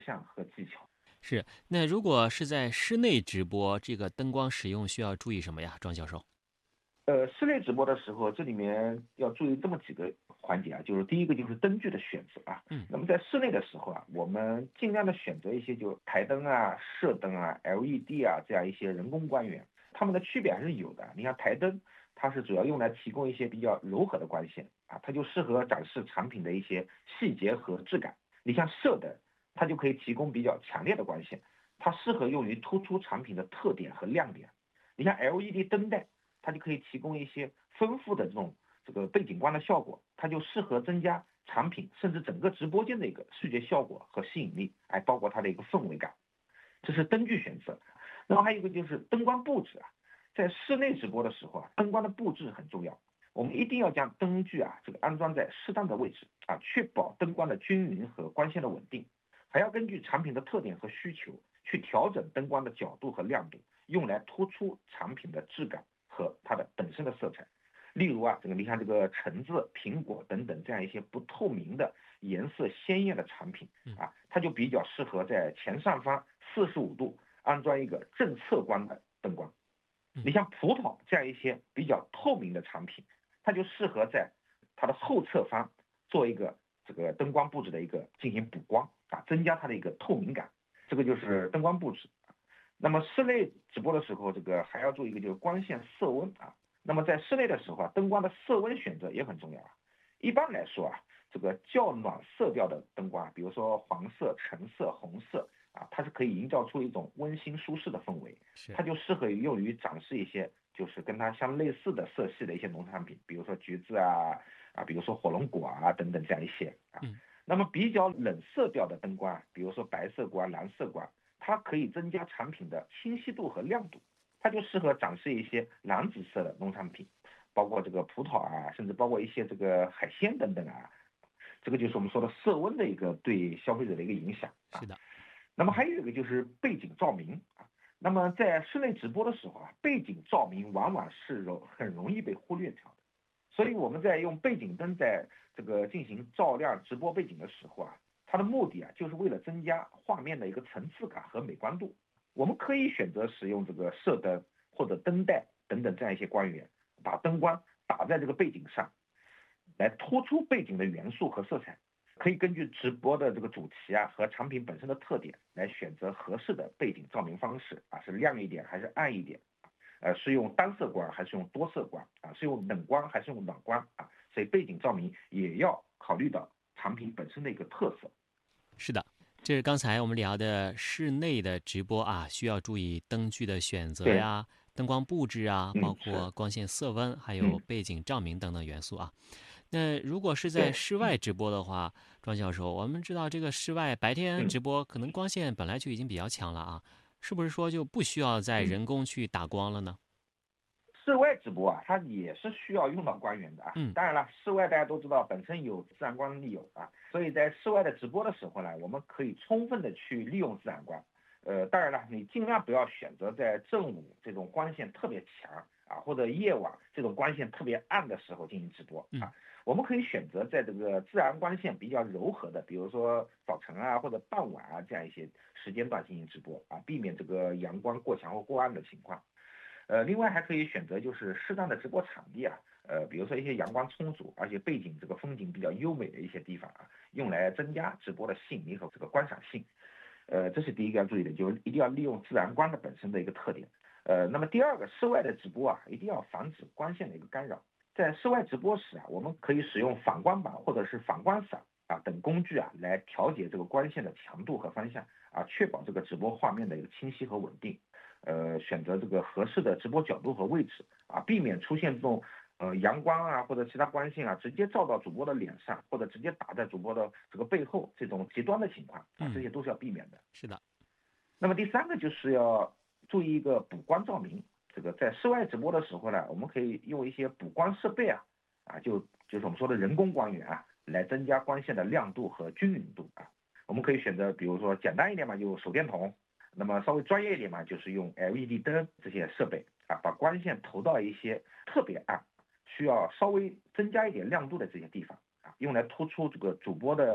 向和技巧。 是。那如果是在室内直播，这个灯光使用需要注意什么呀，庄教授？ 室内直播的时候，这里面要注意这么几个环节啊，就是第一个就是灯具的选择啊。 嗯。 那么在室内的时候啊，我们尽量的选择一些就台灯啊、射灯啊、LED 啊这样一些人工光源，它们的区别还是有的。你像台灯，它是主要用来提供一些比较柔和的光线啊，它就适合展示产品的一些细节和质感。你像射灯，它就可以提供比较强烈的光线，它适合用于突出产品的特点和亮点。你像 LED 灯带，它就可以提供一些丰富的这个背景光的效果，它就适合增加产品甚至整个直播间的一个视觉效果和吸引力，包括它的一个氛围感。这是灯具选择。然后还有一个就是灯光布置啊，在室内直播的时候啊，灯光的布置很重要。我们一定要将灯具这个安装在适当的位置确保灯光的均匀和光线的稳定。还要根据产品的特点和需求去调整灯光的角度和亮度，用来突出产品的质感和它的本身的色彩。例如你看这个橙子、苹果等等这样一些不透明的颜色鲜艳的产品嗯。 它就比较适合在前上方45度安装一个正侧光的灯光。 嗯。 你像葡萄这样一些比较透明的产品，它就适合在它的后侧方做一个这个灯光布置的一个进行补光增加它的一个透明感。这个就是灯光布置。那么室内直播的时候，这个还要注意一个就是光线色温那么在室内的时候灯光的色温选择也很重要一般来说这个较暖色调的灯光比如说黄色、橙色、红色它是可以营造出一种温馨舒适的氛围， 是。 它就适合于用于展示一些就是跟它相类似的色系的一些农产品，比如说橘子比如说火龙果等等这样一些嗯。 那么比较冷色调的灯光比如说白色光、蓝色光，它可以增加产品的清晰度和亮度，它就适合展示一些蓝紫色的农产品，包括这个葡萄甚至包括一些这个海鲜等等这个就是我们说的色温的一个对消费者的一个影响是的。 那么嗯。 还有一个就是背景照明那么在室内直播的时候背景照明往往是很容易被忽略掉的。所以我们在用背景灯在这个进行照亮直播背景的时候它的目的就是为了增加画面的一个层次感和美观度。我们可以选择使用这个射灯或者灯带等等这样一些光源，把灯光打在这个背景上，来突出背景的元素和色彩。可以根据直播的这个主题和产品本身的特点来选择合适的背景照明方式是亮一点还是暗一点是用单色光还是用多色光是用冷光还是用暖光所以背景照明也要考虑到产品本身的一个特色。 是的。这是刚才我们聊的室内的直播需要注意灯具的选择对。 呀、灯光布置包括是。 光线色温，还有嗯。 背景照明等等元素那如果是在对。 室外直播的话，庄教授，我们知道这个室外白天直嗯。 播可能光线本来就已经比较强了是不是说就不需要再嗯。 人工去打光了呢？ 室外直播它也是需要用到光源的嗯。 当然了，室外大家都知道本身有自然光利有所以在室外的直播的时候呢，我们可以充分的去利用自然光。当然了，你尽量不要选择在正午这种光线特别强或者夜晚这种光线特别暗的时候进行直播嗯。 我们可以选择在这个自然光线比较柔和的，比如说早晨或者傍晚这样一些时间段进行直播避免这个阳光过强或过暗的情况。另外还可以选择就是适当的直播场地比如说一些阳光充足，而且背景这个风景比较优美的一些地方用来增加直播的吸引力和这个观赏性。这是第一个要注意的，就是一定要利用自然光的本身的一个特点。那么第二个，室外的直播一定要防止光线的一个干扰。在室外直播时我们可以使用反光板或者是反光伞等工具来调节这个光线的强度和方向确保这个直播画面的一个清晰和稳定。选择这个合适的直播角度和位置避免出现这种阳光或者其他光线直接照到主播的脸上，或者直接打在主播的这个背后这种极端的情况这嗯。 些都是要避免的。 是的。 那么第三个就是要注意一个补光照明。这个在室外直播的时候呢，我们可以用一些补光设备就是我们说的人工光源来增加光线的亮度和均匀度我们可以选择比如说简单一点嘛，就手电筒。那么稍微专业一点嘛，就是用 LED 灯这些设备把光线投到一些特别暗、需要稍微增加一点亮度的这些地方用来突出这个主播的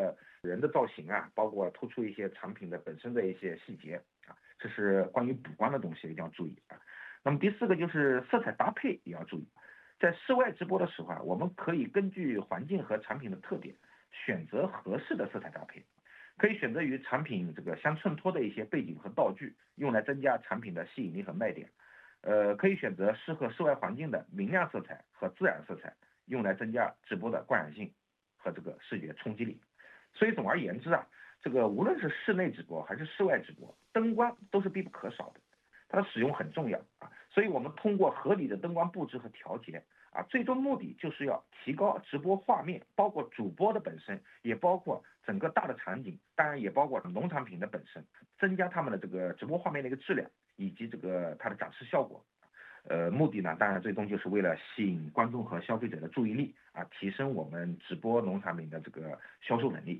人的造型啊，包括突出一些产品的本身的一些细节啊，这是关于补光的东西一定要注意啊。那么第4个就是色彩搭配也要注意，在室外直播的时候啊，我们可以根据环境和产品的特点，选择合适的色彩搭配，可以选择与产品这个相衬托的一些背景和道具，用来增加产品的吸引力和卖点。可以选择适合室外环境的明亮色彩和自然色彩，用来增加直播的观赏性和这个视觉冲击力。所以总而言之啊，这个无论是室内直播还是室外直播，灯光都是必不可少的，它的使用很重要啊。所以我们通过合理的灯光布置和调节啊，最终目的就是要提高直播画面，包括主播的本身，也包括整个大的场景，当然也包括农产品的本身，增加他们的这个直播画面的一个质量以及这个它的展示效果。目的呢，当然最终就是为了吸引观众和消费者的注意力啊，提升我们直播农产品的这个销售能力。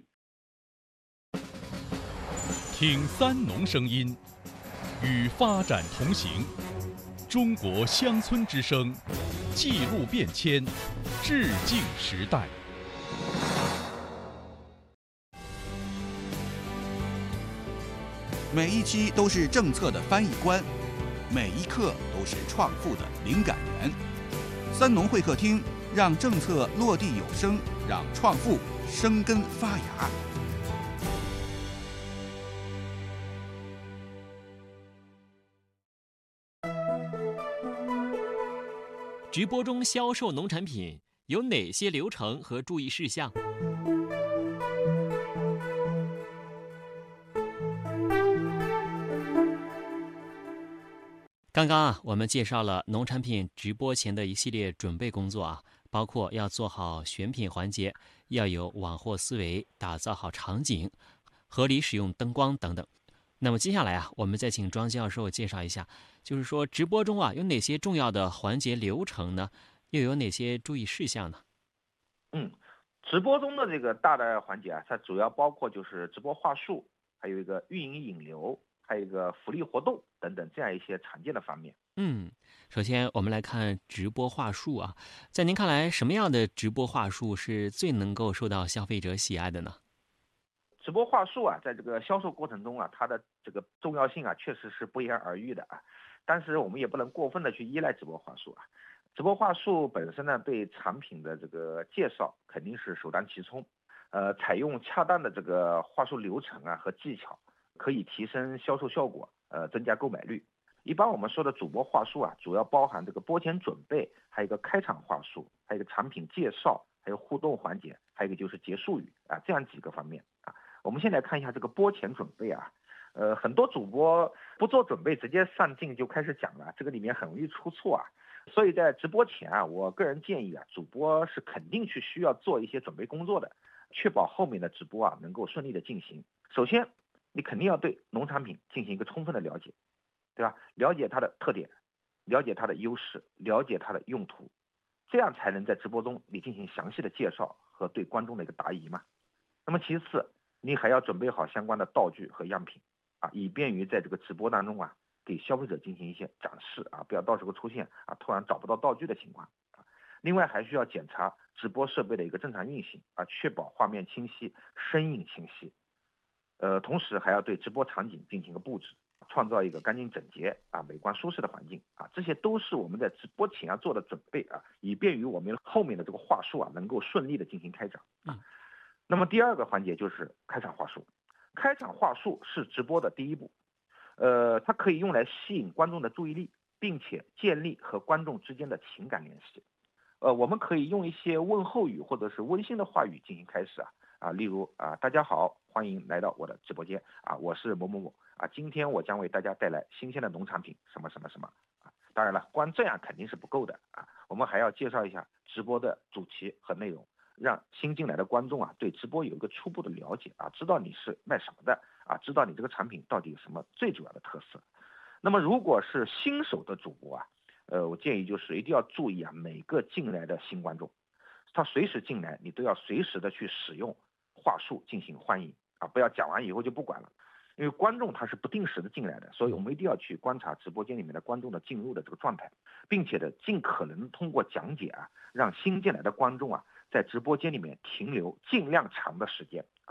听三农声音，与发展同行。中国乡村之声，记录变迁，致敬时代。 每一期都是政策的翻译官，每一刻都是创富的灵感源。三农会客厅，让政策落地有声，让创富生根发芽。 直播中销售农产品有哪些流程和注意事项？刚刚啊，我们介绍了农产品直播前的一系列准备工作啊，包括要做好选品环节，要有网货思维，打造好场景，合理使用灯光等等。那么接下来啊，我们再请庄教授介绍一下，就是说直播中啊有哪些重要的环节流程呢？又有哪些注意事项呢？ 直播中的这个大的环节啊，它主要包括就是直播话术，还有一个运营引流，还有一个福利活动等等这样一些常见的方面。 首先我们来看直播话术啊，在您看来，什么样的直播话术是最能够受到消费者喜爱的呢？ 直播话术啊，在这个销售过程中啊，它的这个重要性啊，确实是不言而喻的啊。但是我们也不能过分的去依赖直播话术啊。直播话术本身呢，对产品的这个介绍肯定是首当其冲。采用恰当的这个话术流程啊和技巧，可以提升销售效果，增加购买率。一般我们说的主播话术啊，主要包含这个播前准备，还有一个开场话术，还有一个产品介绍，还有互动环节，还有一个就是结束语啊，这样几个方面啊。我们先来看一下这个播前准备啊，很多主播不做准备直接上镜就开始讲了，这个里面很容易出错啊。所以在直播前啊，我个人建议啊，主播是肯定是需要做一些准备工作的，确保后面的直播啊能够顺利的进行。首先，你肯定要对农产品进行一个充分的了解，对吧？了解它的特点，了解它的优势，了解它的用途，这样才能在直播中你进行详细的介绍和对观众的一个答疑嘛。那么其次，你还要准备好相关的道具和样品啊，以便于在这个直播当中啊，给消费者进行一些展示啊，不要到时候出现啊突然找不到道具的情况啊。另外还需要检查直播设备的一个正常运行啊，确保画面清晰，声音清晰。同时还要对直播场景进行一个布置，创造一个干净整洁啊、美观舒适的环境啊，这些都是我们在直播前要做的准备啊，以便于我们后面的这个话术啊能够顺利的进行开展啊。那么第二个环节就是开场话术，开场话术是直播的第一步，它可以用来吸引观众的注意力，并且建立和观众之间的情感联系。我们可以用一些问候语或者是温馨的话语进行开始例如大家好，欢迎来到我的直播间我是某某某今天我将为大家带来新鲜的农产品什么什么什么当然了，光这样肯定是不够的我们还要介绍一下直播的主题和内容，让新进来的观众对直播有一个初步的了解知道你是卖什么的知道你这个产品到底有什么最主要的特色。那么如果是新手的主播我建议就是一定要注意每个进来的新观众，他随时进来，你都要随时的去使用话术进行欢迎不要讲完以后就不管了，因为观众他是不定时的进来的，所以我们一定要去观察直播间里面的观众的进入的这个状态，并且尽可能通过讲解让新进来的观众在直播间里面停留尽量长的时间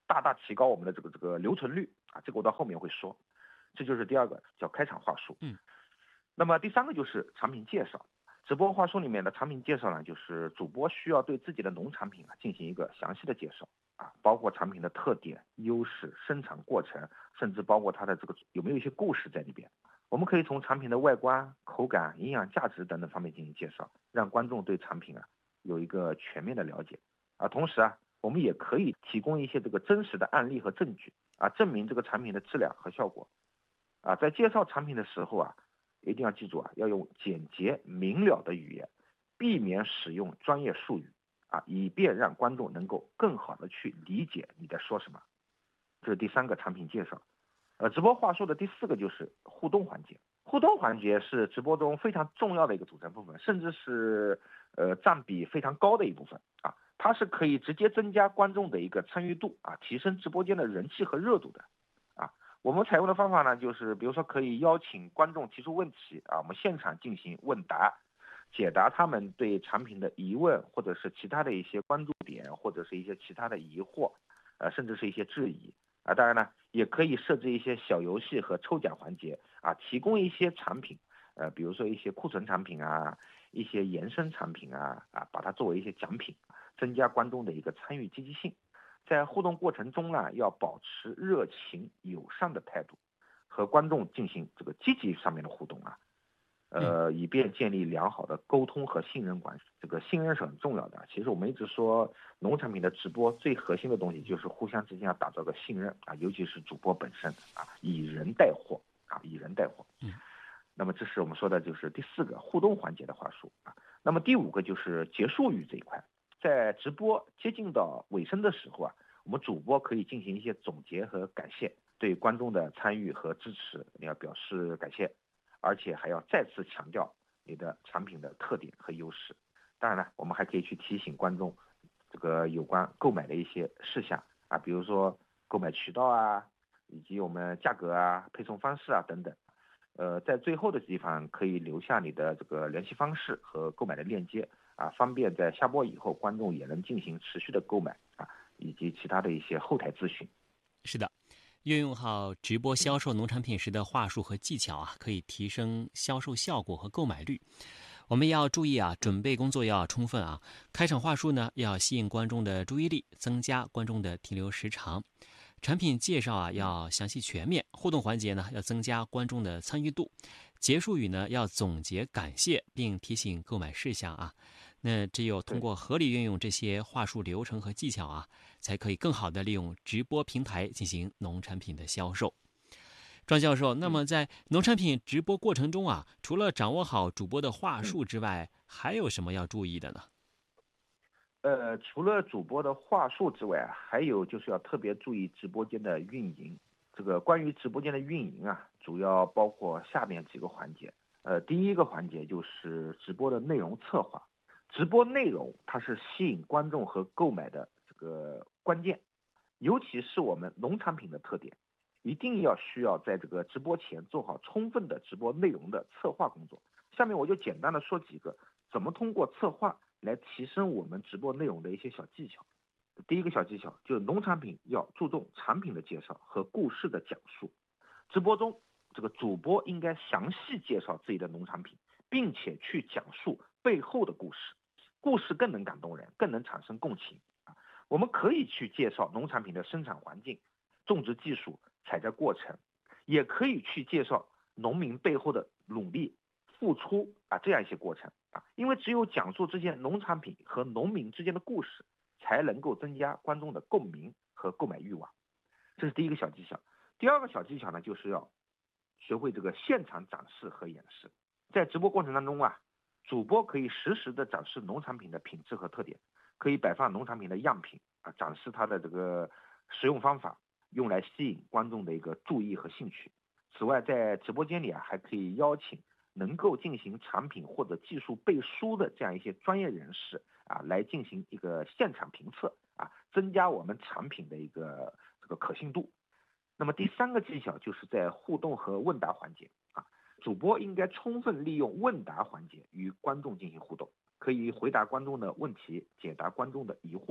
大大提高我们的这个留存率啊，这个我到后面会说。这就是第二个叫开场话术。那么第三个就是产品介绍。直播话术里面的产品介绍呢，就是主播需要对自己的农产品进行一个详细的介绍啊，包括产品的特点、优势、生产过程，甚至包括它的这个有没有一些故事在里边。我们可以从产品的外观、口感、营养价值等等方面进行介绍，让观众对产品有一个全面的了解。同时我们也可以提供一些这个真实的案例和证据证明这个产品的质量和效果。在介绍产品的时候一定要记住要用简洁明了的语言，避免使用专业术语以便让观众能够更好的去理解你在说什么。这是第三个产品介绍。直播话术的第四个就是互动环节。互动环节是直播中非常重要的一个组成部分，甚至是占比非常高的一部分它是可以直接增加观众的一个参与度提升直播间的人气和热度的我们采用的方法呢，就是比如说可以邀请观众提出问题我们现场进行问答，解答他们对产品的疑问，或者是其他的一些关注点，或者是一些其他的疑惑，甚至是一些质疑当然呢，也可以设置一些小游戏和抽奖环节提供一些产品，比如说一些库存产品一些延伸产品把它作为一些奖品，增加观众的一个参与积极性。在互动过程中呢，要保持热情友善的态度，和观众进行这个积极上面的互动以便建立良好的沟通和信任关系。这个信任是很重要的。其实我们一直说，农产品的直播最核心的东西就是互相之间要打造个信任尤其是主播本身以人带货以人带货。那么这是我们说的就是第四个互动环节的话术那么第五个就是结束语这一块。在直播接近到尾声的时候我们主播可以进行一些总结和感谢，对观众的参与和支持你要表示感谢，而且还要再次强调你的产品的特点和优势。当然了，我们还可以去提醒观众这个有关购买的一些事项比如说购买渠道以及我们价格配送方式等等。在最后的地方可以留下你的这个联系方式和购买的链接方便在下播以后观众也能进行持续的购买以及其他的一些后台咨询。 是的，运用好直播销售农产品时的话术和技巧可以提升销售效果和购买率。我们要注意准备工作要充分开场话术呢要吸引观众的注意力，增加观众的停留时长。产品介绍要详细全面，互动环节呢要增加观众的参与度，结束语呢要总结感谢并提醒购买事项那只有通过合理运用这些话术流程和技巧才可以更好的利用直播平台进行农产品的销售。庄教授，那么在农产品直播过程中除了掌握好主播的话术之外，还有什么要注意的呢？ 除了主播的话术之外还有就是要特别注意直播间的运营。这个关于直播间的运营主要包括下面几个环节。第一个环节就是直播的内容策划。直播内容它是吸引观众和购买的这个关键，尤其是我们农产品的特点，一定需要在这个直播前做好充分的直播内容的策划工作。下面我就简单的说几个怎么通过策划来提升我们直播内容的一些小技巧。第一个小技巧就是农产品要注重产品的介绍和故事的讲述。直播中这个主播应该详细介绍自己的农产品，并且去讲述背后的故事，故事更能感动人，更能产生共情我们可以去介绍农产品的生产环境、种植技术、采摘过程，也可以去介绍农民背后的努力、付出这样一些过程因为只有讲述这些农产品和农民之间的故事，才能够增加观众的共鸣和购买欲望。这是第一个小技巧。第二个小技巧呢，就是要学会这个现场展示和演示。在直播过程当中主播可以实时的展示农产品的品质和特点，可以摆放农产品的样品展示它的这个使用方法，用来吸引观众的一个注意和兴趣。此外，在直播间里还可以邀请能够进行产品或者技术背书的这样一些专业人士来进行一个现场评测增加我们产品的一个这个可信度。那么第三个技巧就是在互动和问答环节主播应该充分利用问答环节与观众进行互动，可以回答观众的问题，解答观众的疑惑，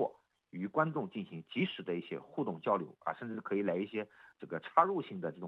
与观众进行及时的一些互动交流啊，甚至可以来一些这个插入性的这种